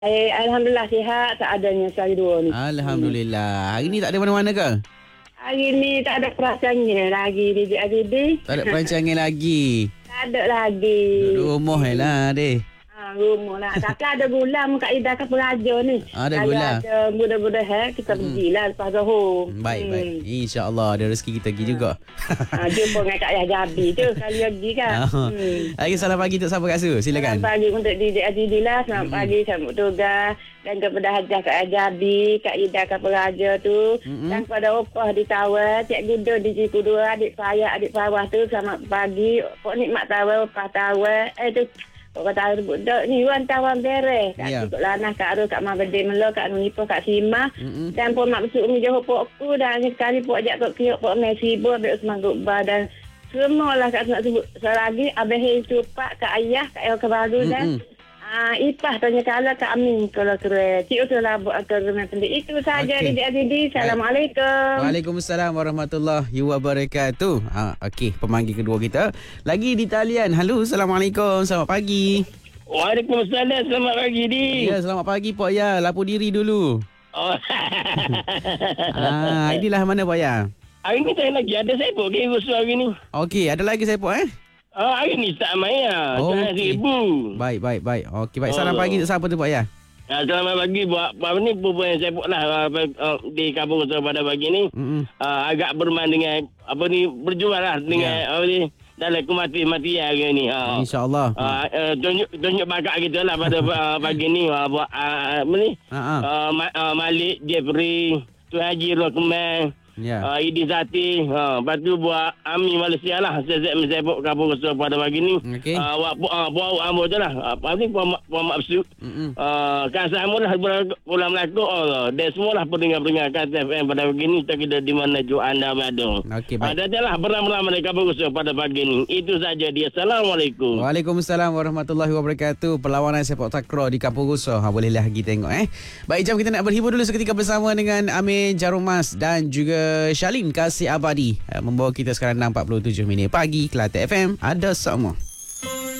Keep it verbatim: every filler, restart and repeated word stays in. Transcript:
Eh, Alhamdulillah sihat, tak adanya sekali dua ni. Alhamdulillah. Hari ni tak ada mana-mana ke? Hari ni tak ada perancangan lagi di J R D. Tak ada perancangan lagi. Tak ada lagi. Duduk rumah je lah, deh. Ha, rumah lah. Tapi ada bulan Kak Ida ke peraja ni. Ada Kalau bulan. ada muda-muda hack, kita Mm-mm. pergilah lepas Zohor. Baik, Hmm. baik. InsyaAllah ada rezeki kita pergi juga. Ha, jumpa dengan Kak Yah Jabi tu kali lagi kan. Ah. Hmm. Lagi selamat pagi untuk siapa Kak Su? Silakan. Selamat pagi untuk D J Azizi lah. Selamat Mm-mm. pagi sambut tugas. Dan kepada Hajah Kak Ajabi, Kak Ida Kak Peraja tu. Mm-mm. Dan kepada Opah di Tawar, Cik Gudo di Jiku dua, adik saya, adik Farah tu. Selamat pagi. Pok Nikmat Tawar, Opah Tawar. Eh tu, Pok kata sebut ni Wan Tawar beres. Kak Ya. Cikgu Lanah, Kak Arul, Kak Mabede Melo, Kak Nunipo, Kak Simah. Mm-mm. Dan Pok Mak Besuk Umi Johor Pok Ku. Dan sekali Pok Ajak Pok Kiok, Pok Mesibo, Abik Usman Gubba dan semualah Kak nak sebut. Selagi Abih Hei Supak, Kak Ayah, Kak El Kebaru dan Mm-mm. Ah, Ipah tanya kala Kak Amin kalau keren. Cik tu lah buat kerana pendik. Itu saja Okey. Didik Azizi. Assalamualaikum. Waalaikumsalam warahmatullahi wabarakatuh. Ha, okey, pemanggil kedua kita. Lagi di talian. Halo, Assalamualaikum. Selamat pagi. Waalaikumsalam, selamat pagi di. Ya, selamat pagi Pak Ya. Lapor diri dulu. Oh. Ah, inilah mana Pak Ya? Hari ni saya lagi ada saya pun ke rusuh hari ni. Okey, ada lagi saya Pak eh? Oh, hari ni tak main lah. Oh, Jangan okey. ribu. Baik, baik, baik. Okey, baik. Salam Oh. pagi untuk siapa tu Pak Ya? Ha, selamat pagi buat apa ni perempuan yang saya buat lah uh, di kampung saya pada pagi ni. Mm-mm. Uh, agak bermain dengan apa ni berjuang lah dengan Ya. apa ni dalam kemati-matian hari ni. Ha. InsyaAllah. Uh, uh, tunjuk tunjuk bakat kita lah pada uh, pagi ni uh, buat uh, apa ni Ha ah. uh, Ma- uh, Malik Jeffrey Tuan Haji Rokeman. Ya. Uh, Idi Zati, ha, lepas tu buat Ami Malaysia lah. Saya saya saya buat kampung Kesor pada pagi ni. Okey. Uh, buat uh, buat ambo je lah. Apa ni buat buat maksud. Mm-mm. Uh, kan saya mula pulang Melaka. Oh, dia semualah pendengar-pendengar K T F M pada pagi ni. Kita kira di mana ju anda berada. Okey, baik. Ada je lah beramai-ramai dari kampung Kesor pada pagi ni. Itu saja dia. Assalamualaikum. Waalaikumsalam warahmatullahi wabarakatuh. Perlawanan sepak takraw di Kampung Rusuh. Ha, bolehlah pergi tengok eh. Baik, jom kita nak berhibur dulu seketika bersama dengan Amir Jarumas dan juga Shalin Kasih Abadi. Ha, membawa kita sekarang enam empat puluh tujuh minit pagi. Kelantan F M. Ada semua.